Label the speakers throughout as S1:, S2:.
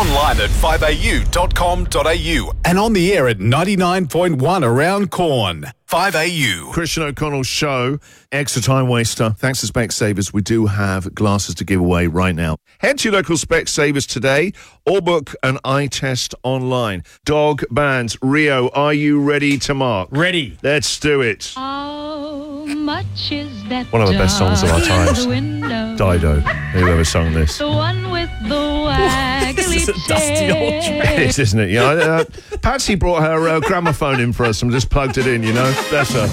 S1: Online at 5au.com.au and on the air at 99.1 around Corn. 5AU.
S2: Christian O'Connell Show, extra time waster. Thanks to Specsavers, we do have glasses to give away right now. Head to your local Specsavers today or book an eye test online. Dog bands, Rio, are you ready to mark?
S3: Ready.
S2: Let's do it.
S4: How much is that?
S2: One of the best songs of our times. Dido, whoever sung this.
S4: The one with the waggly
S3: This is a dusty old track.
S2: It is, isn't it? Yeah, Patsy brought her gramophone in for us and just plugged it in, you know? Bless her.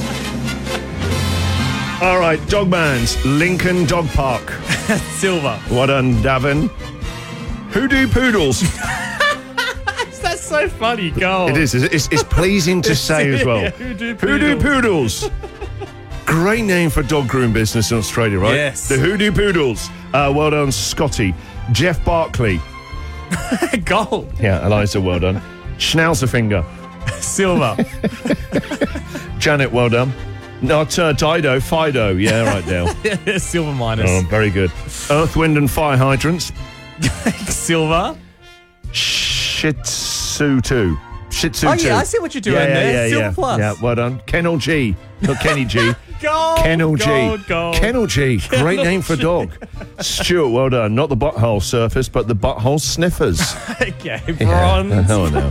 S2: All right, dog bands, Lincoln Dog Park.
S3: Silver.
S2: Well done, Davin. Hoodoo Poodles.
S3: That's so funny. Go.
S2: It is. It's pleasing to say as well.
S3: Yeah, Hoodoo
S2: Hoodoo Poodles. Great name for dog groom business in Australia, right?
S3: Yes.
S2: The Hoodoo Poodles. Well done, Scotty. Jeff Barkley.
S3: Gold.
S2: Yeah, Eliza, well done. Schnauzer
S3: Silver.
S2: Janet, well done. Not Dido, Fido. Yeah, right now.
S3: Silver minus.
S2: Oh, very good. Earth, Wind and Fire Hydrants.
S3: Silver.
S2: Shih Tzu 2. Shih Tzu 2.
S3: Oh, yeah, I see what you're doing there. Silver plus.
S2: Yeah, well done. Kennel G. Not Kenny G.
S3: Gold.
S2: Kennel G.
S3: Gold.
S2: Kennel G. Great
S3: Kennel
S2: name for a
S3: G.
S2: dog. Stuart, well done. Not the butthole surface, but the butthole sniffers.
S3: Okay, bronze.
S2: Oh, no.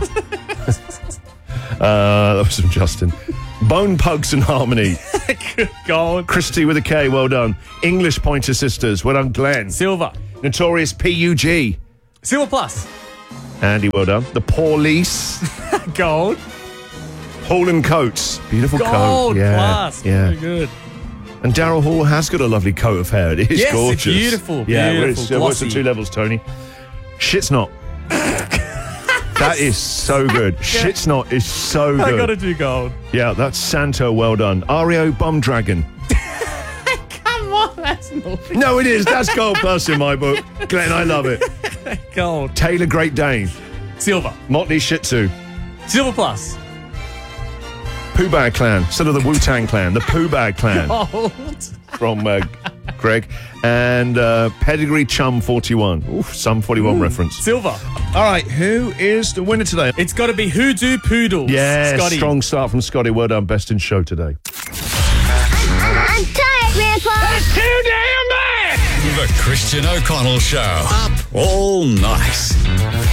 S2: That was from Justin. Bone Pugs and Harmony.
S3: Gold.
S2: Christy with a K, well done. English Pointer Sisters, well done, Glenn.
S3: Silver.
S2: Notorious PUG.
S3: Silver plus.
S2: Andy, well done. The Police.
S3: Gold.
S2: Hall and Coates. Beautiful
S3: Gold
S2: coat. Yeah,
S3: plus.
S2: yeah.
S3: Very good.
S2: And Daryl Hall has got a lovely coat of hair. It is
S3: Yes, it's
S2: gorgeous.
S3: beautiful,
S2: Yeah,
S3: beautiful,
S2: what's the
S3: glossy.
S2: 2 levels, Tony? Shit's not. That is so good. Shit's not is so good.
S3: I gotta do gold.
S2: Yeah, that's Santo, well done. Ario Bum Dragon.
S3: Come on, that's not
S2: No, it is. That's gold plus in my book. Glenn, I love it.
S3: gold.
S2: Taylor Great Dane.
S3: Silver.
S2: Motley Shih Tzu.
S3: Silver plus.
S2: Pooh Bag Clan. Instead of the Wu-Tang Clan. The Pooh Bag Clan.
S3: Gold.
S2: From Greg. And Pedigree Chum 41. Oof, some 41 reference.
S3: Silver.
S2: All right, who is the winner today?
S3: It's got to be Hoodoo Poodles.
S2: Yeah,
S3: Scotty.
S2: strong start from Scotty. Well done, best in show today.
S5: I'm tired, Grandpa.
S1: The Christian O'Connell Show. Up all night.